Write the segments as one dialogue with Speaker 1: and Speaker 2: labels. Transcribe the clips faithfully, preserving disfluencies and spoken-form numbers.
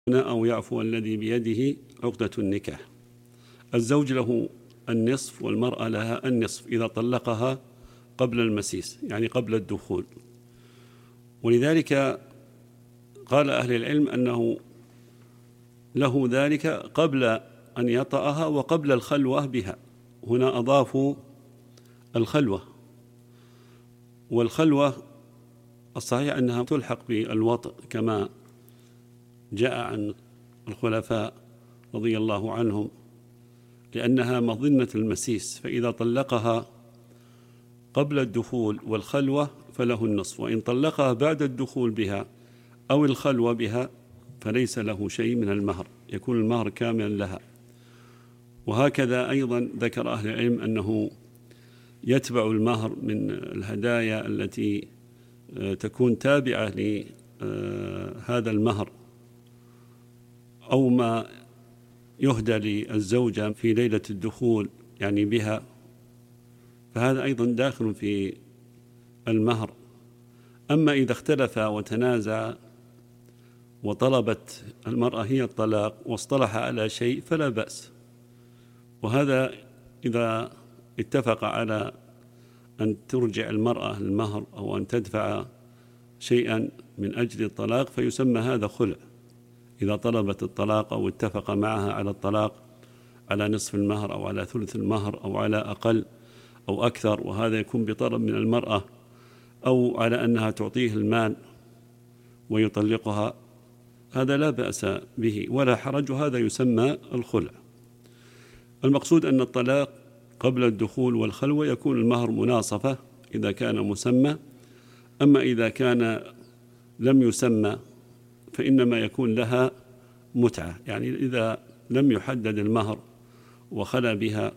Speaker 1: أو يعفو الذي بيده عقدة النكاح. الزوج له النصف والمرأة لها النصف إذا طلقها قبل المسيس، يعني قبل الدخول. ولذلك قال أهل العلم أنه له ذلك قبل أن يطأها وقبل الخلوة بها. هنا أضافوا الخلوة، والخلوة الصحيح أنها تلحق بالوطء كما جاء عن الخلفاء رضي الله عنهم، لأنها مظنة المسيس، فإذا طلقها قبل الدخول والخلوة فله النصف، وإن طلقها بعد الدخول بها أو الخلوة بها فليس له شيء من المهر، يكون المهر كاملا لها. وهكذا أيضا ذكر أهل العلم أنه يتبع المهر من الهدايا التي تكون تابعة لهذا المهر أو ما يهدى للزوجة في ليلة الدخول يعني بها، فهذا أيضا داخل في المهر. أما إذا اختلف وتنازع وطلبت المرأة هي الطلاق واصطلح على شيء فلا بأس، وهذا إذا اتفق على أن ترجع المرأة المهر أو أن تدفع شيئا من أجل الطلاق فيسمى هذا خلع. إذا طلبت الطلاق أو اتفق معها على الطلاق على نصف المهر أو على ثلث المهر أو على أقل أو أكثر، وهذا يكون بطلب من المرأة، أو على أنها تعطيه المال ويطلقها، هذا لا بأس به ولا حرج، وهذا يسمى الخلع. المقصود أن الطلاق قبل الدخول والخلوة يكون المهر مناصفة إذا كان مسمى، أما إذا كان لم يسمى فإنما يكون لها متعة، يعني إذا لم يحدد المهر وخلى بها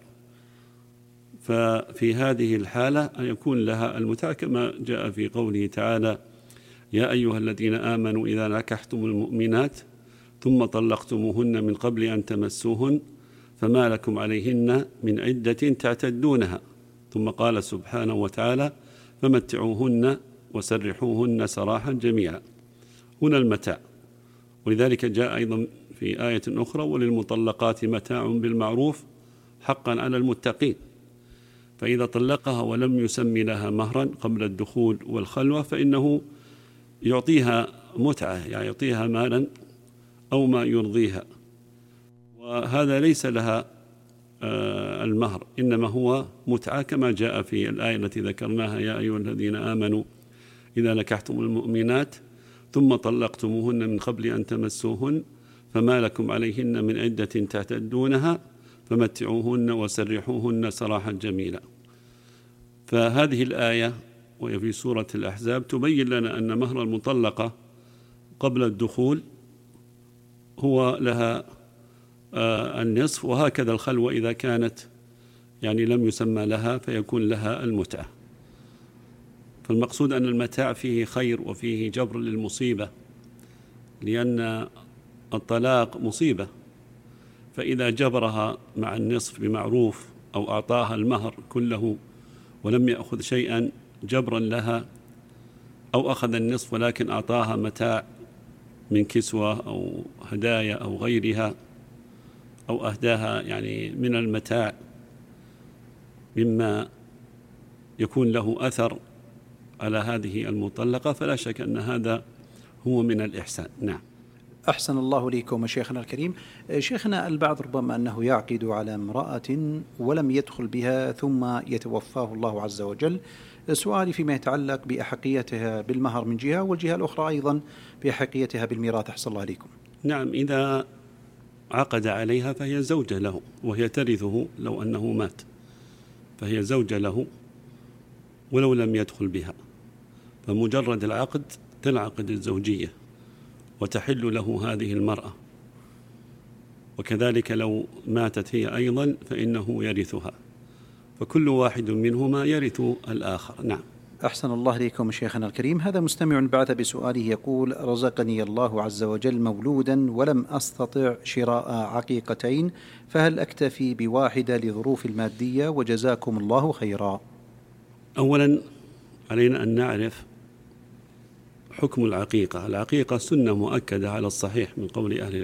Speaker 1: ففي هذه الحالة أن يكون لها المتعة، كما جاء في قوله تعالى: يا أيها الذين آمنوا إذا نكحتم المؤمنات ثم طلقتموهن من قبل أن تمسوهن فما لكم عليهن من عدة تعتدونها، ثم قال سبحانه وتعالى: فمتعوهن وسرحوهن سراحا جميعا. هنا المتاع، ولذلك جاء أيضا في آية أخرى: وللمطلقات متاع بالمعروف حقا على المتقين. فإذا طلقها ولم يسمي لها مهرا قبل الدخول والخلوة فإنه يعطيها متعة، يعني يعطيها مالا أو ما يرضيها، وهذا ليس لها المهر، إنما هو متعة كما جاء في الآية التي ذكرناها: يا أيها الذين آمنوا إذا نكحتم المؤمنات ثم طلقتموهن من قبل أن تمسوهن فما لكم عليهن من عدة تعتدونها فمتعوهن وسرحوهن سراحا جميلا. فهذه الآية وهي في سورة الأحزاب تبين لنا أن مهر المطلقة قبل الدخول هو لها النصف، وهكذا الخلوة إذا كانت يعني لم يسمى لها فيكون لها المتعة. فالمقصود أن المتاع فيه خير وفيه جبر للمصيبة، لأن الطلاق مصيبة، فإذا جبرها مع النصف بمعروف أو أعطاها المهر كله ولم يأخذ شيئا جبرا لها، أو أخذ النصف ولكن أعطاها متاع من كسوة أو هدايا أو غيرها، أو أهداها يعني من المتاع مما يكون له أثر على هذه المطلقة، فلا شك أن هذا هو من الإحسان. نعم.
Speaker 2: أحسن الله ليكم شيخنا الكريم. شيخنا، البعض ربما أنه يعقد على امرأة ولم يدخل بها ثم يتوفاه الله عز وجل. سؤالي فيما يتعلق بأحقيتها بالمهر من جهة، والجهة الأخرى أيضا بأحقيتها بالميراث. أحسن الله ليكم.
Speaker 1: نعم، إذا عقد عليها فهي زوجة له وهي ترثه لو أنه مات، فهي زوجة له ولو لم يدخل بها، فمجرد العقد تنعقد الزوجية وتحل له هذه المرأة، وكذلك لو ماتت هي أيضا فإنه يرثها، فكل واحد منهما يرث الآخر. نعم.
Speaker 2: أحسن الله ليكم شيخنا الكريم. هذا مستمع بعث بسؤاله يقول: رزقني الله عز وجل مولودا ولم أستطع شراء عقيقتين، فهل أكتفي بواحدة لظروف المادية؟ وجزاكم الله خيرا.
Speaker 1: أولا علينا أن نعرف حكم العقيقة. العقيقة سنة مؤكدة على الصحيح من قول أهل